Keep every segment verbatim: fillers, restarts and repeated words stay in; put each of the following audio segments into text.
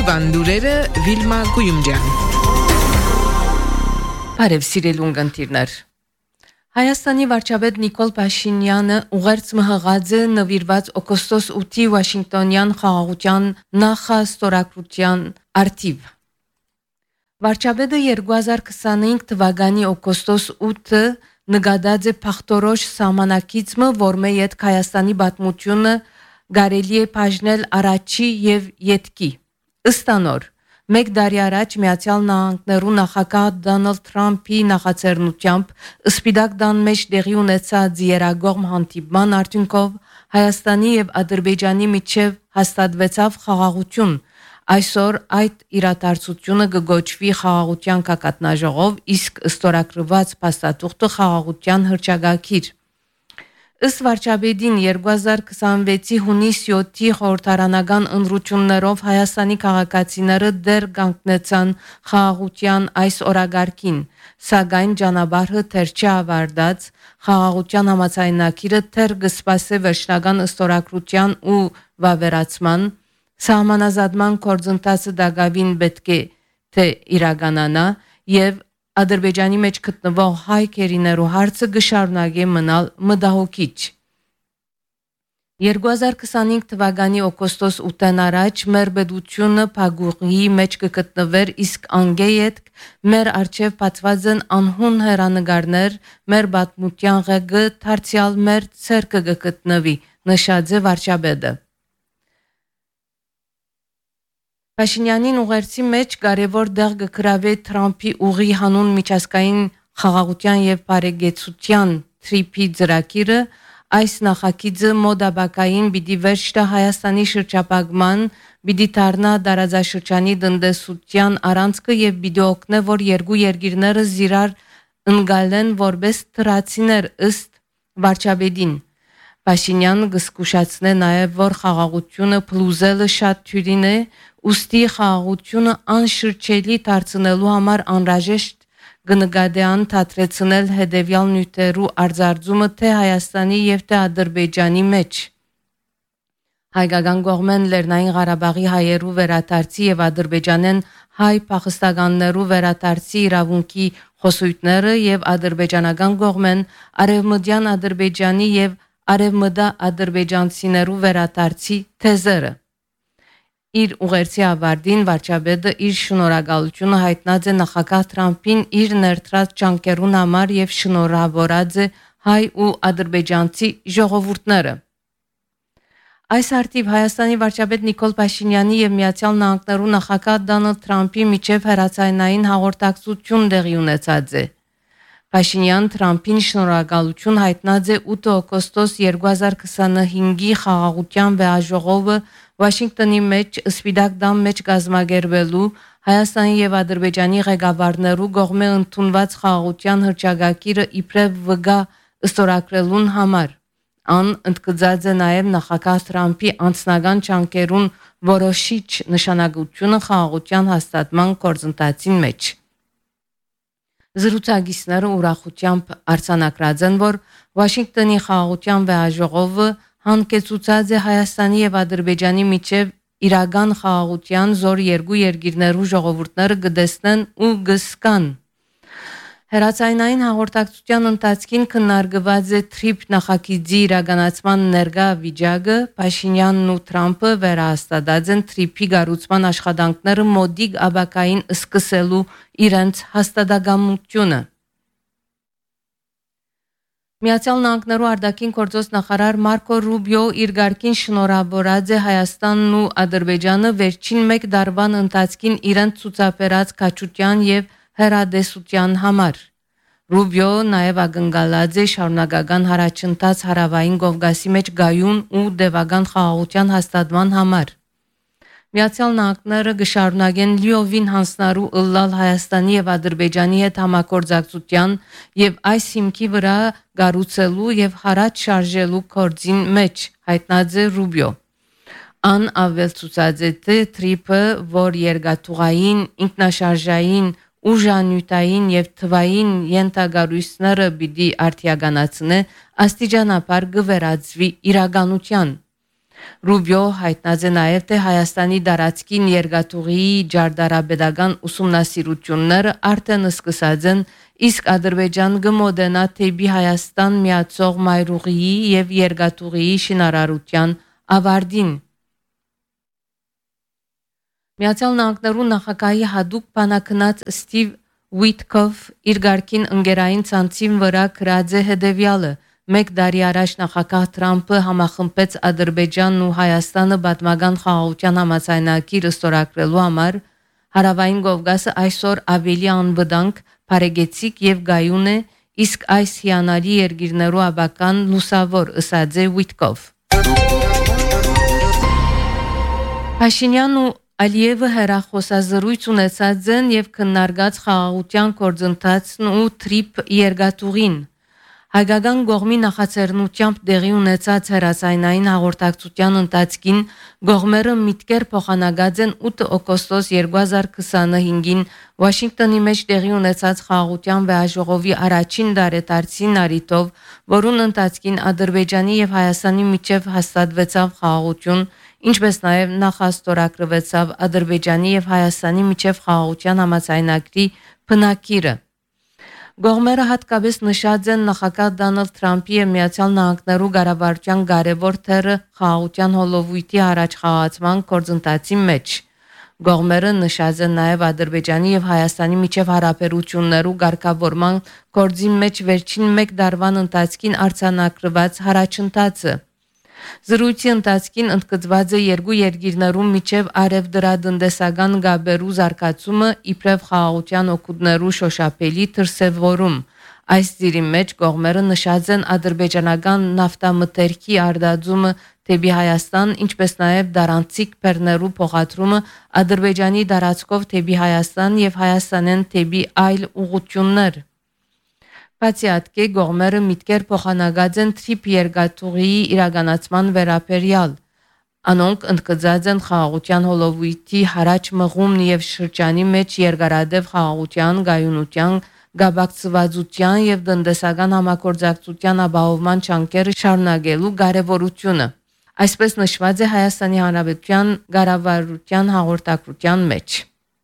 Օրվան լուրերը Վիլմա Գույումջյան։ Բարև սիրելի ունգընտիրներ։ Հայաստանի վարչապետ Նիկոլ Փաշինյանը ուղերձ մհղած է նվիրված օգոստոս ութի Վաշինգտոնյան խաղաղության նախաստորագրության արդիվ։ Վարչապետը երկու հազար քսանհինգ թվականի օգոստոս ութը նկատած է փախտորոշ սահմանակիցը, որմե յետ Հայաստանի պատմությունը կարելի է բաժնել առաջի եւ ետքի։ Ըստ անոր, մեկ տարի առաջ Միացյալ Նահանգներու նախագահ Դոնալդ Թրամփի նախաձեռնությամբ Սպիտակ տան մեջ տեղի ունեցած երագողմ հանդիպման արդյունքով Հայաստանի եւ Ադրբեջանի միջև հաստատվեցավ խաղաղություն։ Այսօր այդ իրադարձությունը կգոչվի խաղաղության կակատնաժողով, իսկ ստորագրված փաստաթուղթը խաղաղության հռչակագիր։ Ըստ վարչապետին երկու հազար քսանվեցի հունիս յոթի խորհրդարանական ընտրություններով Հայաստանի քաղաքացիները դեռ կանգնեցան խաղաղության այս օրագարկին, սակայն ճանապարհը դեռ չավարտած, խաղաղության համաձայնագիրը դեռ կսպասե վերջնական ստորագրության ու վավերացման, սահմանազատման գործընթացը դակավին պետք է թե իրականանա եւ Ադրբեջանի մեջ գտնվող հայ քերիներու հարցը կշարունակի մնալ մտահոգիչ։ երկու հազար քսանհինգ թվականի օգոստոս ութին առաջ մեր պետությունը փակուղի մեջ կգտնվեր, իսկ անգեյետ մեր արչև բացված են անհուն հերանեկարներ, մեր պատմության ղեկը դարձյալ մեր ցերկը կգտնվի, նշած է վարչապետը։ Փաշինյանին ուղերձի մեջ կարևոր դեղ կգրավե Թրամփի ուղի հանուն միջազգային խաղաղության եւ բարեկեցության թրիփի ծրագիրը, այս նախագիծը մոդաբակային պիտի վերջ տա Հայաստանի շրջապակման, պիտի դառնա տարածաշրջանի տնտեսության առանցքը եւ պիտի օգնե, որ երկու երկիրները զիրար ընկալեն որպես թրացիներ ըստ վարչապետին։ Փաշինյանը կզգուշացնե նաև, որ խաղաղությունը փլուզելը շատ թյուրին է, ուստի խաղաղությունը անշրջելի դարձնելու համար անհրաժեշտ կնկատի անդրադարձնել հետևյալ նյութերու արձարծումը թե Հայաստանի եւ թե Ադրբեջանի մեջ։ Հայկական կողմեն Լեռնային Ղարաբաղի հայերու վերադարձի եւ Ադրբեջանեն հայ փախստականներու վերադարձի իրավունքի խոսույթները եւ ադրբեջանական կողմեն արևմտյան Ադրբեջանի եւ արևմտա ադրբեջանցիներու վերադարձի թեզերը։ Իր ուղերձի ավարտին վարչապետը իր շնորհակալությունը հայտնած է նախագահ Թրամփին իր ներդրած ջանքերուն համար եւ շնորհավորած է հայ ու ադրբեջանցի ժողովուրդները։ Այս արդիվ Հայաստանի վարչապետ Նիկոլ Փաշինյանի եւ Միացյալ Նահանգներու նախագահ Դոնալդ Թրամփի միջև հեռացայնային հաղորդակցություն տեղի ունեցած է։ Փաշինյան Թրամփին շնորհակալություն հայտնած է ութ օգոստոս երկու հազար քսանհինգի խաղաղության վեաժողովը Վաշինգտոնի մեջ Սպիտակ տան մեջ կազմակերպելու Հայաստանի եւ Ադրբեջանի ղեկավարներու կողմէ ընդունված խաղաղության հռչակագիրը իբրև վգա ստորագրելուն համար։ Ան ընդգծած է նաև նախագահ Թրամփի անձնական ջանքերուն որոշիչ նշանակությունը խաղաղության հաստատման գործընթացին մեջ։ Զրուցակիցները ուրախությամբ արձանագրած են, որ Վաշինգտոնի խաղաղության վեաժողովը հանգեցուցած է Հայաստանի եւ Ադրբեջանի միջև իրական խաղաղության զոր երկու երկիրներու ժողովուրդները կտեսնեն ու կզգան։ Հերացայնային հաղորդակցության ընթացքին քննարկված է թրիփ նախագիծի իրականացման ներկա վիճակը, Փաշինյանն ու Թրամփը վերահաստատած են թրիփի կառուցման աշխատանքները մոդիկ աբակային սկսելու իրենց հաստատակամությունը։ Միացյալ Նահանգներու արտաքին գործոս նախարար Մարկո Ռուբիո իր գարկին շնորհավորած է Հայաստանն ու Ադրբեջանը վերջին մեկ դարվան ընթացքին իրենց ցուցաբերած քաջության եւ հերադեսության համար։ Ռուբիո նաև ակնկալած է շարունակական հարաճընթաց հարավային Կովկասի մեջ գայուն ու դեպական խաղաղության հաստատման համար։ Միացյալ Նահանգները կշարունակեն լիովին հանձնարու ըլլալ Հայաստանի եւ Ադրբեջանի հետ համագործակցության եւ այս հիմքի վրա կառուցելու եւ հարաճ շարժելու գործին մեջ, հայտնած է Ռուբիո։ Ան ավելցուցած է թե թրիփը, որ երկաթուղային, ինքնաշարժային, ուժանյութային եւ թվային Ռուբիո հայտնած է նաև թե Հայաստանի դարածքին երկաթուղիի ջարդարաբեդական ուսումնասիրությունները արդեն սկսած են, իսկ Ադրբեջան գմոդենա թեպի Հայաստան միացող մայրուղիի եւ երկաթուղիի շինարարության ավարտին։ Միացյալ Նահանգներու նախագահի հadoop բանակնած Ստիվ Ուիտկոֆ իր գարքին ընկերային ցանցին վրա գրած է հետևյալը. Մեկ տարի առաջ նախագահ Թրամփը համախմբեց Ադրբեջանն ու Հայաստանը պատմական խաղաղության համաձայնագիրը ստորագրելու համար, Հարավային Կովկասը այսօր ավելի անվտանգ, բարեգեցիկ եւ գայուն է, իսկ այս հիանալի երկիրներու աբական լուսավոր ըսած է Ուիտկոֆ։ Փաշինյանն ու Ալիևը հերախոսազրույց ունեցած են եւ քննարկած խաղաղության գործընթացն ու թրիփ երկաթուղին։ Հայկական կողմի նախաձեռնությամբ տեղի ունեցած հերասայնային հաղորդակցության ընթացքին կողմերը միտքեր փոխանցած են ութ օգոստոս երկու հազար քսանհինգին Վաշինգտոնի մեջ տեղի ունեցած խաղաղության վեհաժողովի առաջին դարետարցին արիտով, որուն ընթացքին Ադրբեջանի եւ Հայաստանի միջև հաստատվեցավ խաղաղություն, ինչպես նաև նախաստորագրվեցավ Ադրբեջանի եւ Հայաստանի միջև խաղաղության համաձայնագրի բնակիրը։ Կողմերը հատկապես նշած են նախագահ Դոնալդ Թրամփի եւ Միացյալ Նահանգներու ղարավարության կարևոր թերը խաղաղության հոլովույթի առաջ խաղացման գործընթացի մեջ։ Կողմերը նշած են նաև Ադրբեջանի եւ Հայաստանի միջև հարաբերություններու ղեկավարման գործի մեջ վերջին մեկ տարվան ընթացքին արձանագրված հարաճընթացը։ Զրույցի ընթացքին ընդգծված է երկու երկիրներու միջև արևդրատնտեսական գաբերու զարգացումը իբրև խաղաղության օգուտներու շոշափելի դրսևորում։ Այս ծիրի մեջ կողմերը նշած են ադրբեջանական նավթամթերքի արտադրումը թեպի Հայաստան, ինչպես նաև դարանցիկ բեռներու փոխադրումը Ադրբեջանի դարածքով թեպի Հայաստան եւ Հայաստանեն թեպի այլ ուղղություններ։ Բացի ատկե կողմերը միտքեր փոխանցած են թրիփ երկաթուղիի իրականացման վերաբերյալ։ Անոնք ընդգծած են խաղաղության հոլովույթի հարաճ մղումն եւ շրջանի մեջ երկարատև խաղաղության, գայունության, գաբակցվածության եւ տնտեսական համագործակցության ապահովման չանքերը շարունակելու կարեւորությունը։ Այսպես նշված է Հայաստանի Հանրապետության ղարավարության հաղորդակցության մեջ։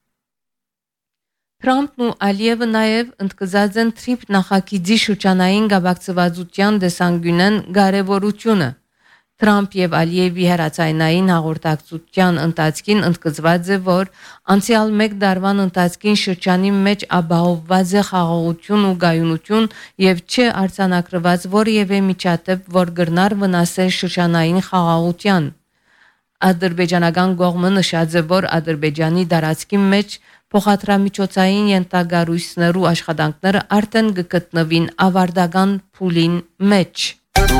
Թրամփն ու Ալիևը նաև ընդգծած են թրիփ նախագիծի շրջանային գաբակցվածության դեսանգյունեն կարևորությունը։ Թրամփ եւ Ալիևի հերացայնային հաղորդակցության ընթացքին ընդգծված է, որ անցյալ մեկ տարվան ընթացքին շրջանի մեջ ապահովված է խաղաղություն ու գայունություն եւ չէ արձանագրված որևէ միջադեպ, որ կրնար վնասել շրջանային խաղաղության։ Ադրբեջանական կողմը նշած է, որ Ադրբեջանի դարածքի մեջ փոխադրամիջոցային ենթագարույցներու աշխատանքները արդեն կգտնվին ավարտական փուլին մեջ։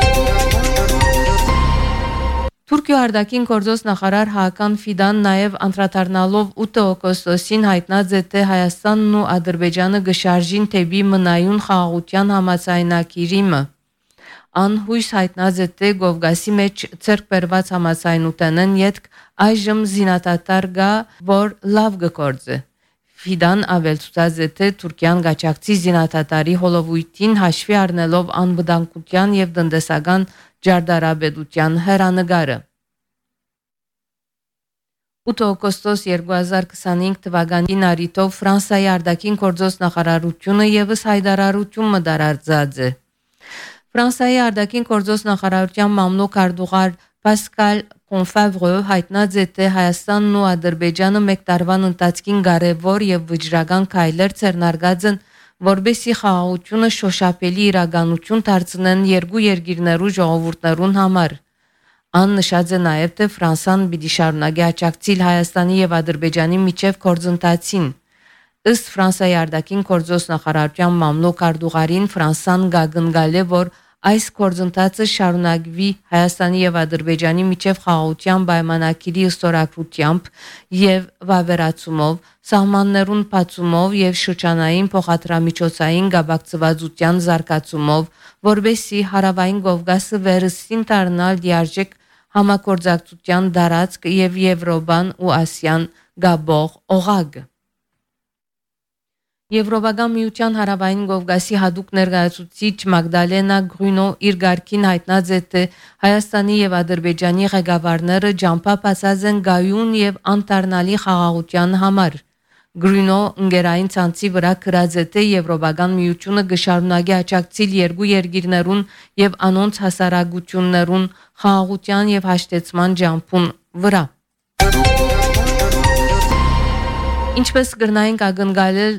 Թուրքիա արտաքին գործոս նախարար Հական Ֆիդան նաև անդրադառնալով ութ օգոստոսին հայտնած է, թե Հայաստանն ու Ադրբեջանը գշարժին թեպի մնայուն խաղաղության համաձայնագիրը։ Անհույս հայտնած է, թե Կովկասի մեջ ցերկ բերված համաձայնութենեն յետք այժմ զինադադար գա, որ լավ կգործե։ Ֆիդան ավելցուած է, թե Թուրքիան գաչակցի զինադադարի հոլովույթին հաշվի առնելով անվտանգության եւ տնտեսական ջարդարաբեդության հեռանկարը։ ութ օգոստոս երկու հազար քսանհինգ թվականին արիտով Ֆրանսիայի արտաքին գործոս նախարարությունը եւս հայտարարություն մտարարձած է։ Ֆրանսիայի արտաքին գործոս նախարարության մամլոք արտուղար Պասկալ Կոնֆավրը հայտնած է, թե Հայաստանն ու Ադրբեջանը մեկ տարվան ընթացքին կարևոր եւ վճռական քայլեր ձեռնարկած են, որբեսի խաղաղությունը շոշափելի իրականություն դարձնեն երկու երկիրներու ժողովուրդներուն համար։ Ան նշած է նաև, թե Ֆրանսան պիտի շարունակի աջակցել Հայաստանի եւ Ադրբեջանի միջև գործընթացին։ Ըստ Ֆրանսիայի արտաքին գործոս նախարարության մամլոք արտուղարին Ֆրանսան գագնգալ է, որ այս գործընթացը շարունակվի Հայաստանի եւ Ադրբեջանի միջև խաղաղության պայմանագիրի ստորագրությամբ եւ վավերացումով, սահմաններուն բացումով եւ շրջանային փոխադրամիջոցային գաբակցվածության զարգացումով, որբեսի Հարավային Կովկասը վերստին դառնալ լիարժեք համագործակցության դարածք եւ Եվրոպան ու Ասիան գաբող օղակ։ Եվրոպական միության հարավային Կովկասի հadoop ներկայացուցիչ Մագդալենա Գրունո իր գարքին հայտնած է թե Հայաստանի եւ Ադրբեջանի ղեկավարները ջամփա ասած են գայուն եւ անտառնալի խաղաղության համար։ Գրունո ընկերային ցանցի վրա գրած է թե Եվրոպական միությունը գշարունակի աջակցել երկու երկիրներուն եւ անոնց հասարակություններուն խաղաղության եւ հաշտեցման ջամփուն վրա։ Ինչպես գրնային կագնգալել